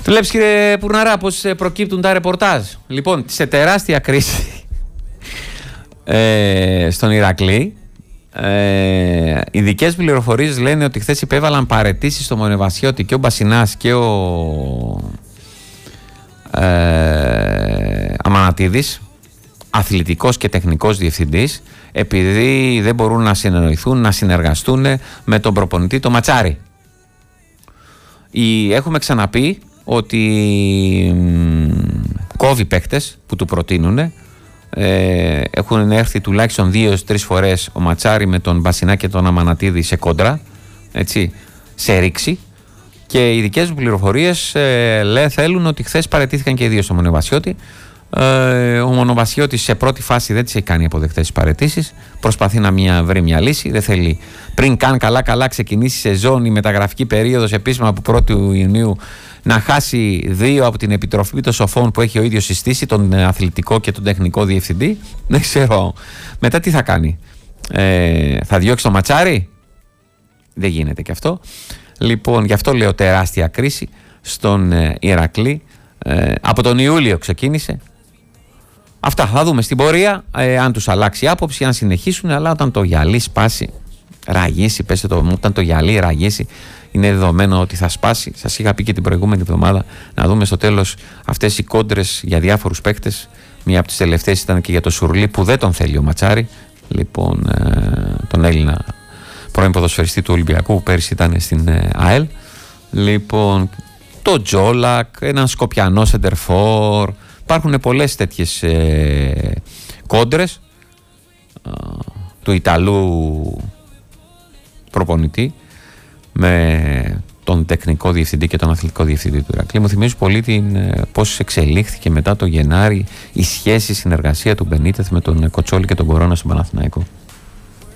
Βλέπεις, κύριε Πουρναρά, πως προκύπτουν τα ρεπορτάζ. Λοιπόν, σε τεράστια κρίση στον Ηρακλή, ειδικές πληροφορίες λένε ότι χθες υπέβαλαν παραιτήσεις στο Μονεβασιώτη και ο Μπασινάς και ο Αμανατίδης, αθλητικός και τεχνικός διευθυντής, επειδή δεν μπορούν να συνεννοηθούν, να συνεργαστούν με τον προπονητή το Ματσάρι. Έχουμε ξαναπεί ότι κόβει παίκτες που του προτείνουν. Έχουν έρθει τουλάχιστον 2-3 φορές ο Ματσάρι με τον Μπασινά και τον Αμανατίδη σε κόντρα, έτσι, σε ρήξη. Και οι δικές μου πληροφορίες θέλουν ότι χθες παραιτήθηκαν και οι δύο στο Μονοβασιώτη. Ο Μονοβασιώτης σε πρώτη φάση δεν τις έχει κάνει αποδεκτές τις παραιτήσεις. Προσπαθεί να βρει μια λύση. Δεν θέλει πριν καν καλά ξεκινήσει η σεζόν, η μεταγραφική περίοδος επίσημα από 1η Ιουνίου, να χάσει 2 από την Επιτροπή των Σοφών που έχει ο ίδιος συστήσει, τον αθλητικό και τον τεχνικό διευθυντή. Δεν ξέρω μετά τι θα κάνει. Θα διώξει το Ματσάρι? Δεν γίνεται και αυτό. Λοιπόν, γι' αυτό λέω τεράστια κρίση στον Ηρακλή. Από τον Ιούλιο ξεκίνησε. Αυτά θα δούμε στην πορεία, αν τους αλλάξει άποψη, αν συνεχίσουν. Αλλά όταν το γυαλί σπάσει, ραγίσει, πέστε το, όταν το γυαλί ραγίσει, είναι δεδομένο ότι θα σπάσει. Σας είχα πει και την προηγούμενη εβδομάδα να δούμε στο τέλος αυτές οι κόντρες για διάφορους παίκτες. Μία από τις τελευταίες ήταν και για το Σουρλί που δεν τον θέλει ο Ματσάρι. Λοιπόν, τον Έλληνα πρώην ποδοσφαιριστή του Ολυμπιακού που πέρυσι ήταν στην ΑΕΛ. Λοιπόν, το Τζόλακ, έναν Σκοπιανό σεντερφόρ. Υπάρχουν πολλές τέτοιες κόντρες του Ιταλού προπονητή με τον τεχνικό διευθυντή και τον αθλητικό διευθυντή του Ηρακλή. Μου θυμίζει πολύ πώς εξελίχθηκε μετά το Γενάρη η σχέση, η συνεργασία του Μπενίτεθ με τον Κοτσόλη και τον Κορώνα στον Παναθηναϊκό.